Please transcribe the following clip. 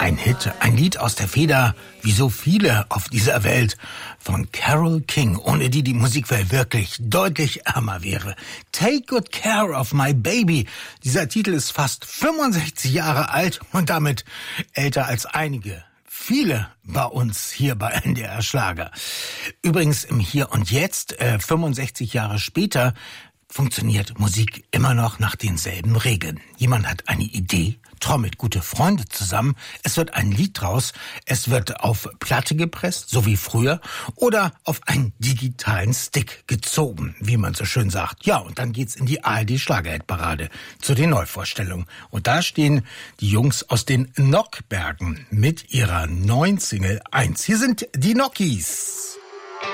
Ein Hit, ein Lied aus der Feder, wie so viele auf dieser Welt, von Carole King, ohne die die Musikwelt wirklich deutlich ärmer wäre. Take Good Care of My Baby. Dieser Titel ist fast 65 Jahre alt und damit älter als viele bei uns hier bei NDR Schlager. Übrigens im Hier und Jetzt, 65 Jahre später, funktioniert Musik immer noch nach denselben Regeln. Jemand hat eine Idee, trommelt gute Freunde zusammen, es wird ein Lied draus, es wird auf Platte gepresst, so wie früher, oder auf einen digitalen Stick gezogen, wie man so schön sagt. Ja, und dann geht's in die ARD-Schlagerhit-Parade zu den Neuvorstellungen. Und da stehen die Jungs aus den Nockbergen mit ihrer neuen Single 1. Hier sind die Nockies.